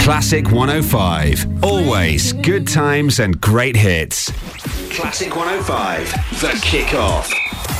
Classic 105. Always good times and great hits. Classic 105, the kickoff.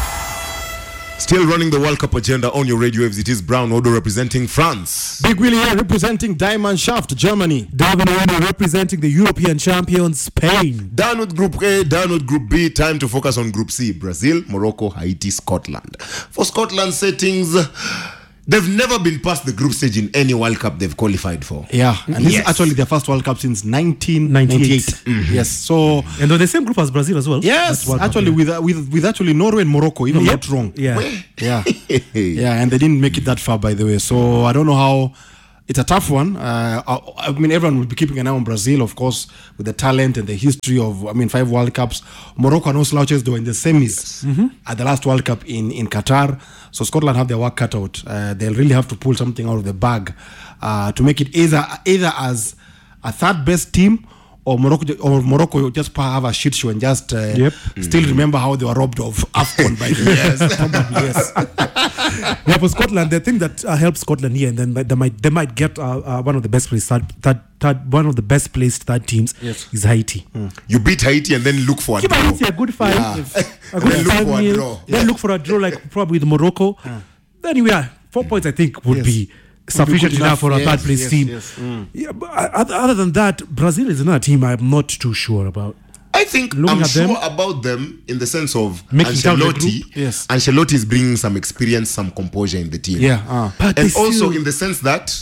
Still running the World Cup agenda on your radio waves. It is Brown Odo representing France. Big Willie here representing Diamond Shaft, Germany. Davin Owino representing the European champion, Spain. Done with Group A, done with Group B. Time to focus on Group C. Brazil, Morocco, Haiti, Scotland. For Scotland settings, they've never been past the group stage in any World Cup they've qualified for. Yeah, and this is actually their first World Cup since 1998. Mm-hmm. Yes, so and they're the same group as Brazil as well. yes, actually with actually Norway and Morocco, even not wrong. Yeah, yeah, yeah, and they didn't make it that far, by the way. So I don't know how. It's a tough one. I mean, everyone will be keeping an eye on Brazil, of course, with the talent and the history of, 5 World Cups. Morocco, no slouches, they were in the semis at the last World Cup in Qatar. So Scotland have their work cut out. They'll really have to pull something out of the bag to make it either as a third best team, or Morocco just have a shit show and just still remember how they were robbed of AFCON by the years. Probably, yes. Yeah, for Scotland, the thing that helps Scotland here, and then they might get one of the best placed one of the best placed third teams is Haiti. You beat Haiti and then look for a Give draw. Haiti a good fight. A good Then look for a draw. Then look for a draw, like probably with Morocco. Anyway, 4 points I think would be sufficient enough for a third place team. Yeah, but other than that, Brazil is another team I'm not too sure about. I think I'm sure about them in the sense of making Ancelotti. Yes. Ancelotti is bringing some experience, some composure in the team. Yeah, But and also in the sense that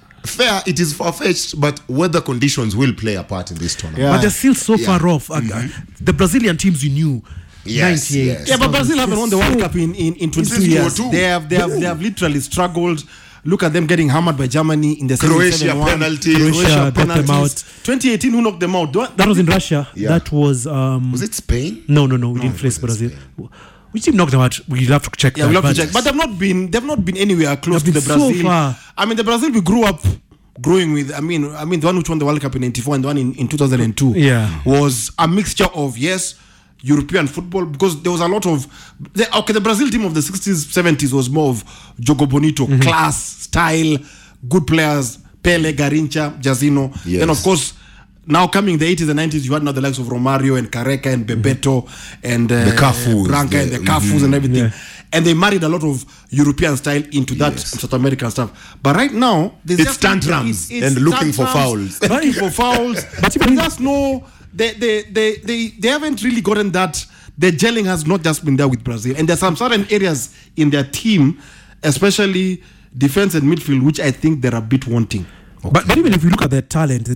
it is far-fetched, but weather conditions will play a part in this tournament. But they're still so far off. The Brazilian teams you knew. Yes, 98. yes. Yeah, but Brazil haven't won the World Cup in 22 years. They have literally struggled. Look at them getting hammered by Germany in the Croatia penalty. Croatia got them out. 2018, who knocked them out? That was in Russia. Yeah. That was Was it Spain? No, we didn't face Brazil. Which team knocked them out? We'll have to check. Yeah, we'll have to check. But they've not been anywhere close to the Brazil. So far. I mean, the Brazil we grew up growing with. I mean, the one which won the World Cup in '94 and the one in 2002 was a mixture of European football, because there was a lot of the Brazil team of the 60s, 70s was more of Jogo Bonito, class, style, good players, Pele, Garrincha, Jairzinho. Yes. Then of course, now coming the 80s and 90s, you had now the likes of Romario and Careca and Bebeto and the Cafus, Branca and the Cafus and everything. And they married a lot of European style into that South American stuff. But right now, it's tantrums and looking for fouls. Looking for fouls. But even just know they haven't really gotten that. The gelling has not just been there with Brazil, and there's some certain areas in their team, especially defense and midfield, which I think they're a bit wanting. But even if you look at the talent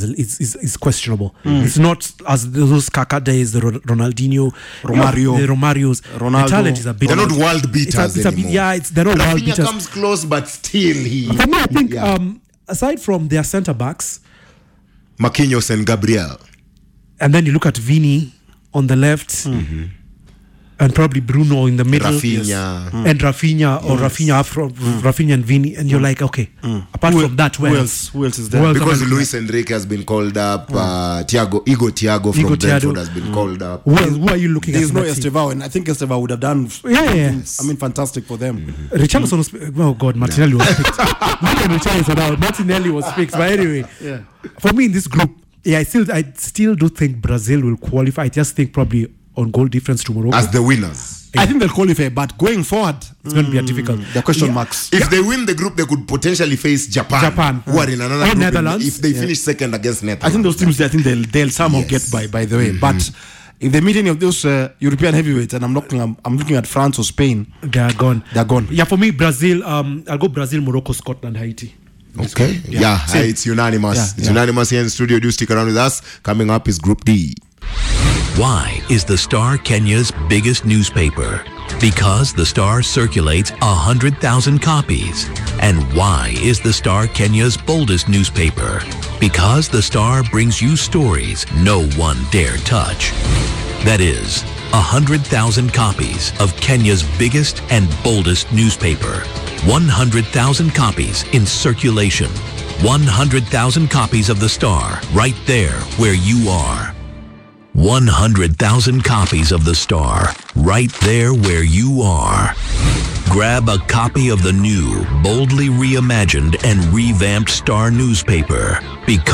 is questionable. It's not as those Kaká days, the Ronaldinho, Romario, the Romarios. Ronaldo. The talent is a bit. They're not world beaters anymore. They're not world Rafinha beaters. comes close, but still For me, I think aside from their centre backs, Marquinhos and Gabriel. and then you look at Vini on the left, and probably Bruno in the middle, Rafinha. and Rafinha or Rafinha and Vini, and you're like, okay. Apart from that, who else is there? Who else Because am I Luis Enrique has been called up, Thiago from Brentford has been called up. Who are you looking There's at? no in that team? Estevao, and I think Estevao would have done. Fantastic for them. Richarlison was Martinelli was picked. Richarlison now, Martinelli was picked. But anyway, for me in this group, I still do think Brazil will qualify. I just think probably on goal difference to Morocco As the winners. I think they'll qualify, but going forward, it's going to be a difficult. the question marks. If they win the group, they could potentially face Japan. Who are in another group. Netherlands. If they finish second against Netherlands. I think those teams, they'll somehow get by the way. But if they meet any of those European heavyweights, and I'm looking at France or Spain, They're gone. Yeah, for me, Brazil. I'll go Brazil, Morocco, Scotland, Haiti. Okay. It's unanimous. It's unanimous here in the studio. Do stick around with us. Coming up is Group D. Why is the Star Kenya's biggest newspaper? Because the Star circulates 100,000 copies. And why is the Star Kenya's boldest newspaper? Because the Star brings you stories no one dare touch. That is, 100,000 copies of Kenya's biggest and boldest newspaper. 100,000 copies in circulation. 100,000 copies of the Star right there where you are. 100,000 copies of the Star right there where you are. Grab a copy of the new, boldly reimagined and revamped Star newspaper because